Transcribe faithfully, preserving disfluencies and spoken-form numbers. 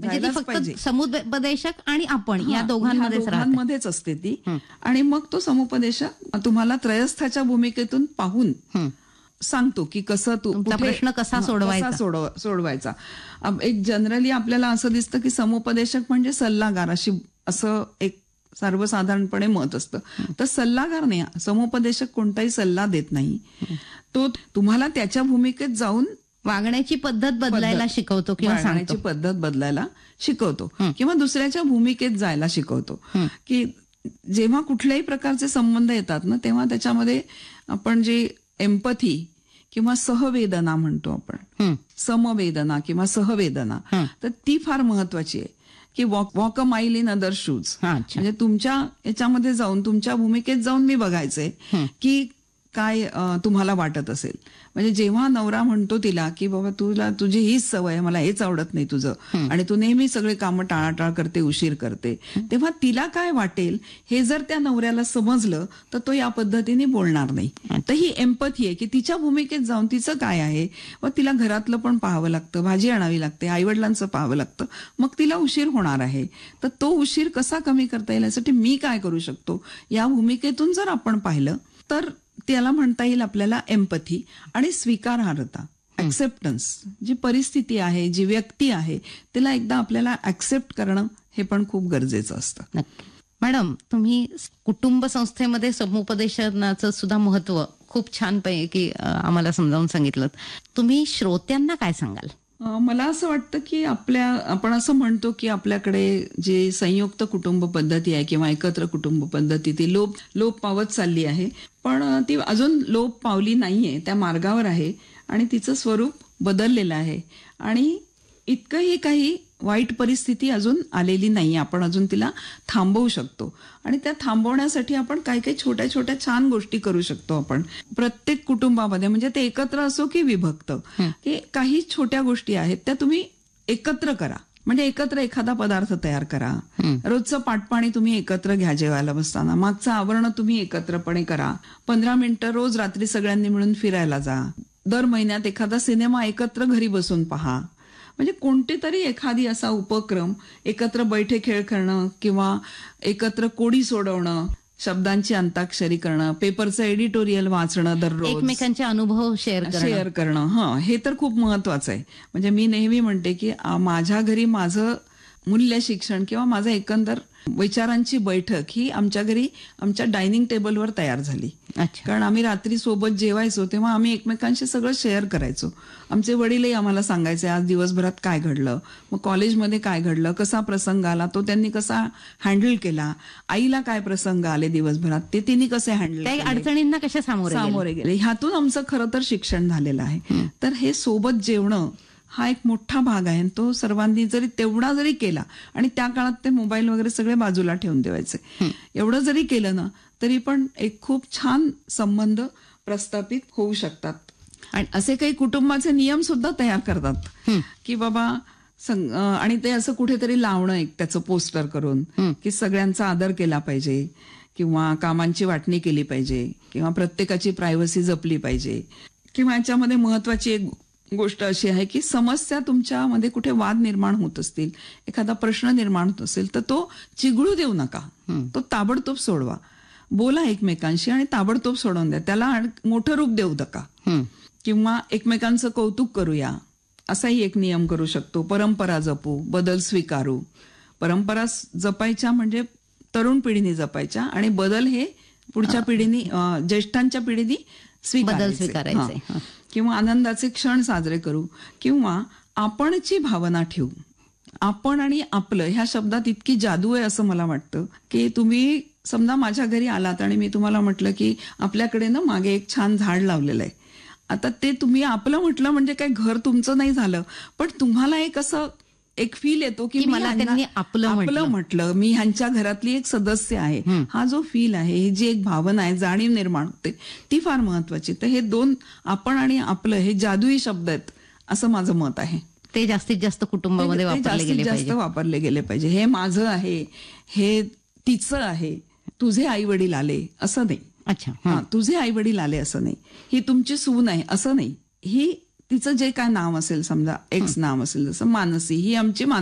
म्हणजे ती जायलाच फक्त पाहिजे. समुपदेशक आणि आपण या हा, दोघांमध्येच ह्या राहते. दोघांमध्येच असते ती. हं. आणि मग तो समुपदेशक तुम्हाला त्रयस्थाच्या भूमिकेतून पाहून हं. सांगतो की कसं तू तुमचा कुठे- प्रश्न कसा हा, सोडवायचा. कसा सोडव- सोडवायचा. अब एक जनरली आपल्याला असं दिसतं की समुपदेशक म्हणजे सल्लागार अशी असं एक सर्वसाधारणपणे मत असतं. तर सल्लागार नाही, समुपदेशक कोणताही सल्ला देत नाही. तो तुम्हाला त्याच्या भूमिकेत जाऊन वागण्याची पद्धत बदलायला पद्धत- शिकवतो किंवा वागण्याची सांगतो. पद्धत बदलायला शिकवतो हं. किंवा दुसऱ्याच्या भूमिकेत जायला शिकवतो. हं. की जेव्हा कुठल्याही प्रकारचे संबंध येतात ना तेव्हा त्याच्यामध्ये आपण जे एम्पथी किंवा सहवेदना म्हणतो आपण, हं. समवेदना किंवा सहवेदना, हं. तर ती फार महत्वाची आहे. की walk walk a mile in other shoes. हा, अच्छा. म्हणजे तुमच्या याच्यामध्ये जाऊन तुमच्या भूमिकेत जाऊन मी बघायचंय हं. की काय अं, तुम्हाला वाटत असेल. म्हणजे जेव्हा नवरा म्हणतो तिला की बाबा तुला तुझी हीच सवय आहे, मला हेच आवडत नाही तुझं, आणि तू नेहमी सगळे कामं टाळाटाळ करते, उशीर करते, तेव्हा तिला काय वाटेल हे जर त्या नवऱ्याला समजलं तर तो या पद्धतीने बोलणार नाही. तर ही एम्पथी आहे की तिच्या भूमिकेत जाऊन तिचं काय आहे, व तिला घरातलं पण पाहावं लागतं, भाजी आणावी लागते, आईवडिलांचं पाहावं लागतं, मग तिला उशीर होणार आहे. तर तो उशीर कसा कमी करता येईल यासाठी मी काय करू शकतो, या भूमिकेतून जर आपण पाहिलं तर त्याला म्हणता येईल आपल्याला एम्पथी आणि स्वीकारार्हता, ऍक्सेप्टन्स. जी परिस्थिती आहे, जी व्यक्ती आहे, तिला एकदा आपल्याला ऍक्सेप्ट करणं हे पण खूप गरजेचं असतं. नक्की. मॅडम, तुम्ही कुटुंब संस्थेमध्ये समुपदेशनाचं सुद्धा महत्व खूप छान पैकी अं, आम्हाला समजावून सांगितलं. तुम्ही श्रोत्यांना काय सांगाल? अं, मला असं वाटतं की आपल्या आपण असं म्हणतो की आपल्याकडे जे संयुक्त कुटुंब पद्धती आहे किंवा एकत्र कुटुंब पद्धती ती लोप लोप पावत चालली आहे, पण ती अजून लोप पावली नाहीये, त्या मार्गावर आहे आणि तिचं स्वरूप बदललेलं आहे आणि इतकंही काही वाईट परिस्थिती अजून आलेली नाही. आपण अजून तिला थांबवू शकतो आणि त्या थांबवण्यासाठी आपण काही काही छोट्या छोट्या छान गोष्टी करू शकतो. आपण प्रत्येक कुटुंबामध्ये, म्हणजे ते एकत्र असो की विभक्त, की काही छोट्या गोष्टी आहेत त्या तुम्ही एकत्र करा. म्हणजे एकत्र एखादा पदार्थ तयार करा, रोजचं पाटपाणी तुम्ही एकत्र घ्या, जेवायला बसताना मागचं आवरण तुम्ही एकत्रपणे करा, पंधरा मिनिटं रोज रात्री सगळ्यांनी मिळून फिरायला जा, दर महिन्यात एखादा सिनेमा एकत्र घरी बसून पहा. म्हणजे कोणती तरी एखादी असा उपक्रम, एकत्र बैठे खेळ करणं किंवा एकत्र कोडी सोडवणं, शब्दांची अंताक्षरी करणं, पेपरचं एडिटोरियल वाचणं दररोज, एकमेकांचे अनुभव शेअर करणं. शेअर करणं, हं, हे तर खूप महत्वाचं आहे. म्हणजे मी नेहमी म्हणते की आ, माझ्या घरी माझं मूल्य शिक्षण किंवा माझं एकंदर विचारांची बैठक ही आमच्या घरी आमच्या डायनिंग टेबलवर तयार झाली. अच्छा. कारण आम्ही रात्री सोबत जेवायचो तेव्हा आम्ही एकमेकांशी सगळं शेअर करायचो. आमचे वडीलही आम्हाला सांगायचे आज दिवसभरात काय घडलं, मग कॉलेजमध्ये काय घडलं, कसा प्रसंग आला तो त्यांनी कसा हँडल केला, आईला काय प्रसंग आले दिवसभरात ते तिने कसे हँडल काही केले, अडचणींना कशा सामोरे गेले. सामोरे गेले. ह्यातून आमचं खरं तर शिक्षण झालेलं आहे. तर हे सोबत जेवणं हा एक मोठा भाग आहे. तो सर्वांनी जरी तेवढा जरी केला, आणि त्या काळात ते मोबाईल वगैरे सगळे बाजूला ठेवून ठेवायचे, एवढं जरी केलं ना तरी पण एक खूप छान संबंध प्रस्थापित होऊ शकतात. आणि असे काही कुटुंबाचे नियम सुद्धा तयार करतात की बाबा सं- अं, आणि ते असं कुठेतरी लावणं एक त्याचं पोस्टर करून की सगळ्यांचा आदर केला पाहिजे किंवा कामांची वाटणी केली पाहिजे किंवा प्रत्येकाची प्रायव्हसी जपली पाहिजे. किंवा याच्यामध्ये महत्वाची एक गोष्ट अशी आहे की समस्या तुमच्यामध्ये कुठे वाद निर्माण होत असतील, एखादा प्रश्न निर्माण होत असेल तर तो चिघळू देऊ नका, तो ताबडतोब सोडवा. बोला एकमेकांशी आणि ताबडतोब सोडवून द्या, त्याला मोठं रूप देऊ नका. किंवा एकमेकांचं कौतुक करूया असाही एक नियम करू शकतो. परंपरा जपू, बदल स्वीकारू. परंपरा जपायच्या म्हणजे तरुण पिढीने जपायच्या आणि बदल हे पुढच्या पिढीने, अं, ज्येष्ठांच्या पिढीने बदल स्वीकारायचे. हां. किंवा आनंदाचे क्षण साजरे करू किंवा आपणची भावना ठेवू. आपण आणि आपलं ह्या शब्दात इतकी जादू आहे असं मला वाटतं की तुम्ही समजा माझ्या घरी आलात आणि मी तुम्हाला म्हटलं की आपल्याकडे ना मागे एक छान झाड लावलेलं आहे. आता ते तुम्ही आपलं म्हटलं म्हणजे काही घर तुमचं नाही झालं, पण तुम्हाला एक असं एक फील येतो की की मी मला ह्यांना- त्यांनी आपलं म्हटलं. आपलं म्हटलं, मी ह्यांच्या घरातली एक सदस्य आहे. हा जो फील आहे, ही जी एक भावना आहे, जाणीव निर्माण होते, ती फार महत्वाची. तर हे दोन, आपण आणि आपलं, हे जादुई शब्द आहेत असं माझं मत आहे. ते जास्तीत जास्त कुटुंबामध्ये ते वापरले जास्तीत गेले जास्त पाहिजे. वापरले गेले पाहिजे. हे माझं आहे, हे तिचं आहे, तुझे आई वडील आले असं नाही. अच्छा. हा, तुझे आई वडील आले असं नाही, ही तुमची सून आहे असं नाही, ही तिचं जे काय नाव असेल, समजा एक्स नाव असेल जसं मानसी, ही आमची